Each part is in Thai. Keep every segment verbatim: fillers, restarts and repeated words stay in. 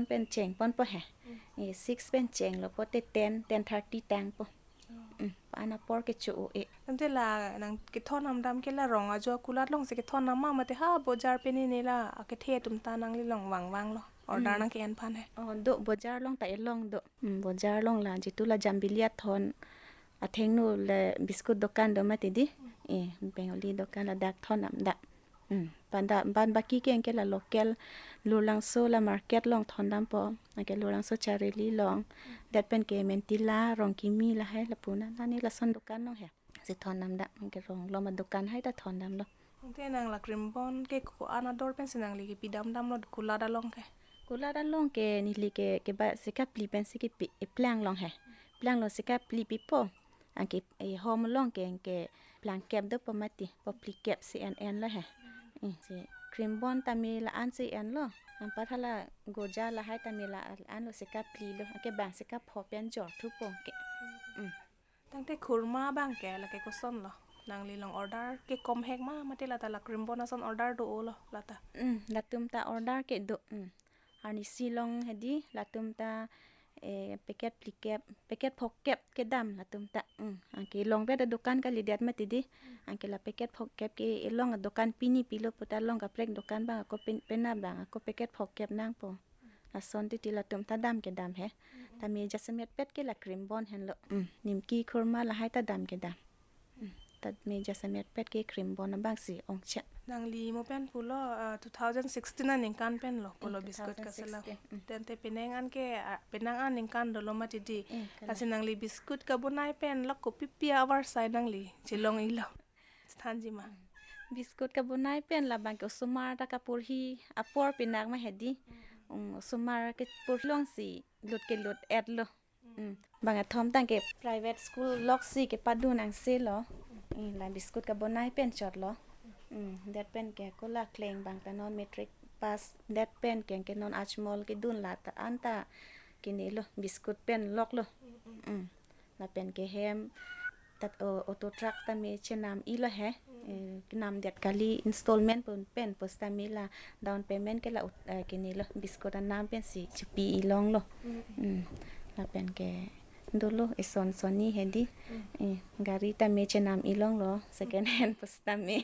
เป็นเจงป้อนปะแฮนี่ six เป็นเจงแล้วพอเตten ten thirty แตงปะอืมปานาปอร์เกจูเอนั่นเดล่ะนังกิทอนน้ำดำกิละรองอาจัวกุลาดลงสิกิทอนน้ำมามาเตฮ่าบจาร์เป็นนี่ล่ะอาเกเทตุมตานังลิลองวังวังloออร์ดานังเกอันพันเฮอ๋อโดบจาร์ลงแต่ลงโดอืมบจาร์ลงลานจิตุละจัมบิลียทอนอาเทงนูเลบิสกุตดกันโดมาติดิเอเป็นอลีดกันละดักทอนน้ำดักอืมปันดาบันบักกี้เก่งแกละโลเคลลูลังโซละมาร์เก็ตลองทอนดำปออันแกลูลังโซชาเรลีลองเด็ดเป็นเกเมนติลารองกิมีละให้ละปูนะนั่นนี่ละซอนดกันน้องแฮสิทอนน้ำดักมันก็รองลงมาดกันให้ตาทอนน้ำละนั่นเดนังละกริมบอนเกโกอานาดอร์เป็นสินังลิกิปีดำดำloกุลาดลงแกกุลาดลงเกนี่ลิเกเกบะสิกับปลีเป็นสิกิปิเอพลางลองแฮพลางลองสิกับปลีปิโปอันเกไอฮอมลองเกงเกพลางเก็บดปมาติปปลีเก็บ ซี เอ็น เอ็น ละแฮอือสิครีมบอนตามีละอัน ซี เอ็น loอันปะทะละโกจาละให้ตามีละอันโลสิกับปลีโลอันเกแบ่งสิกับพอเป็นจอทุปงเกอืมตั้งแต่คูร์มาบ้างแกละแกก็ซ่อนเหรอนางลีลองออเดอร์เกคอมเฮกมามาเตละแต่ละกริมบอนนะซ่อนออเดอร์ดูโอเหรอละตาอืมละตุมตาออเดอร์เกดูอืมอันนี้ซีลองเฮดีละตุมตาเอแพคเกตปลีเก็บแพคเกตพกเก็บเกดำละตุมตาอืมอันเกลองเวดดุกันกะลิเดียดมาติดิอันเกละแพคเกตพกเก็บเกลองดุกันปีนี่ปีโลปตาลองกับเพลกดุกันบางก็เป็นเป็นน้าบางก็แพคเกตพกเก็บนางปอละซอนติติละตุมตาดำเกดำเฮตามีจัสเมตเป็ดเกละครีมบอนเห็นละอืมนิมกี้คอร์มาละให้ตาดำเกดำอืมตัดมีจัสเมตเป็ดเกครีมบอนบางสีองเชะนางลีโมเป็นพูโลเอ่อtwenty sixteenนั่นเองกันเป็นหรอพูโลบิสกุตกัสลาเดินเตเป็นนางอันแกเป็นนางอันเองกันโดโลมาติดีแต่สินางลีบิสกุตกับบุนายเป็นลักกุปิปิอวาร์ไซนางลีจิลองอีหลอสถานจิมาบิสกุตกับบุนายเป็นละบางก็สุมาร์ตะกับปูฮีอปอร์เป็นนางมาเฮดีอืมสุมาร์ก็ปูลองสีหลุดเกลุดแอดโลอืมบางอะทอมตั้งเก็ private school ล็อกซีเก็ปัดดูนางเซลออืมละบิสกุตกับบุนายเป็นจอดเหรออืมเด็ดเป็นแกก็ลากเคลงบางแต่นอนเมทริกพาสเด็ดเป็นแกแกนอนอาชมอลก็ดุนละแต่อันตากินนี่โลบิสกุตเป็นล็อกโลอืมละเป็นแกแฮมตัดออโต้ทรัคตามีเชนามอีละแฮเอ่อนำเด็ดกาลีอินสตอลเมนต์เป็นเป็นโพสตามีละดาวน์เพย์เมนต์ก็ละเอ่อกินนี่โลบิสกุตน้ำเป็นสิจะปีอีลองโลอืมละเป็นแกdulu ison soni hedi eh gari ta me chenam ilong lo second hand postame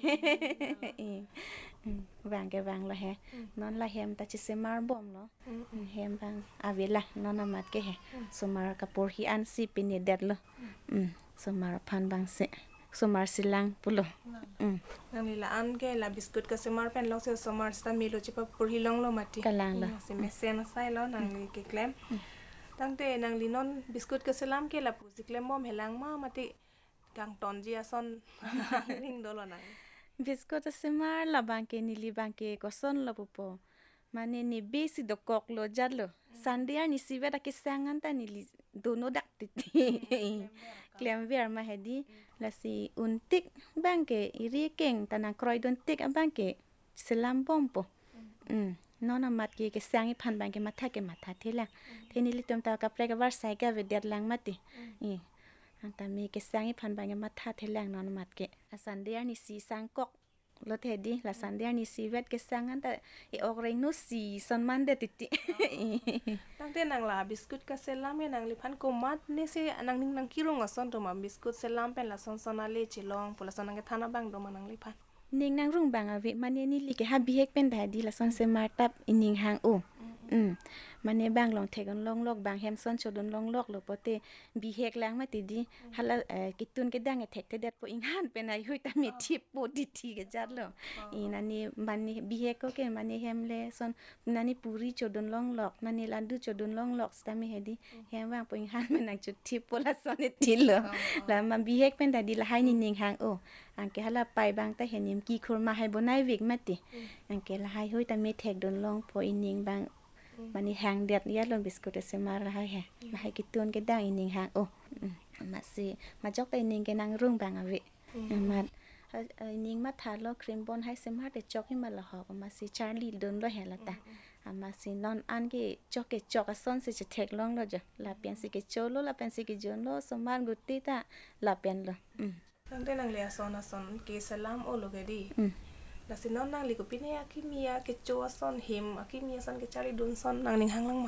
eh bang ke bang lo he non la hem ta chisemar bom lo hem bang avela non amat ke he sumar kapur hi an si pini det lo um sumar phan bang se sumar silang pulo um nang lila an ke la biskut ka semar pen long se sumar sta mi lo chipa pur hi long lo mati kalang lo se mesen sai lo nang li ke klemตั้งแต่นางลีนอนบิสกุตกะสลามเกละปูสิเคลมมอมเฮลังมามาติกังตอนจีอาซอนริงโดลอนัง biskut semar la bangke ni li bangke ko son la pupo mane ni besi do kok lo jadlo sandia ni sivera ke sangan ta ni li dono dak titi klem ver ma hedi la si untik bangke iri keng tanang kroy don tik bangke selam pompo mm nona mat ke ke sangi phan bangke matha ke matha thela theni li tom ta ka pre ka war sai ka vedet lang mati i anta mi ke sangi phan bangke matha thelang non mat ke asandia ni si sang kok lo thedi la sandia ni si vet ke sangan ta e ogreng no si son man de titi ตั้งแต่นางลาบิสกุตกะเซลามนางลิพันกุมัดนี่สินางนิ่งนางคิรงอซอนตัวมาบิสกุตเซลามเป็นละซอนซอนอาเลจิลองปุละซอนนางกะทานะบังโดมานางลิพัน ning nang rung bang ave mane ni li ke ha bihek pen dadi la son se martap ining hang o um mane bang long thegon long lok bang hem son chodon long lok lo pote bihek lang ma ti di hala kitun ke dang e thek te det po ing han pen ai hui ta mi thip po di thi ke jat lo inani mane bihek ko ke mane hem le son nani puri chodon long lok nani landu chodon long lok sta mi hedi hem bang po ing han men ang chut thip po la son e til lo la ma bihek pen dadi la hai ni ning hang o ang ke hala pai bang ta henim ki khur ma hai bonai vik mati ang ke la hai hui ta mi thek don long po ining bang mani hang det ya lon biskut se mar la hai he la hai kitun ke dang ining hang o ma si ma jok ta ining ke nang rung bang ave ma ining ma tha lo cream bon hai se mar de chok hi ma la ho ma si charlie don lo he la ta ama si non an ke chok ke chok a son se che thek long lo ja la pian si ke cholo la pian si ke jon lo so man gutti ta la pian lo ตั้งแต่นางเลียซอนอาซอนเกสลามโอโลเกดีแล้วสินอนนางลีก็ปิเนอาคิเมียเกโจอาซอนเฮมอาคิเมียซอนเกจาริดุนซอนนางนิ่งหางลังมา